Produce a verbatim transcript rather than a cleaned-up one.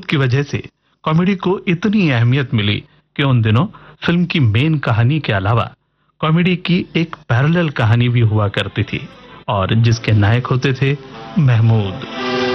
की वजह से कॉमेडी को इतनी अहमियत मिली कि उन दिनों फिल्म की मेन कहानी के अलावा कॉमेडी की एक पैरेलल कहानी भी हुआ करती थी और जिसके नायक होते थे महमूद।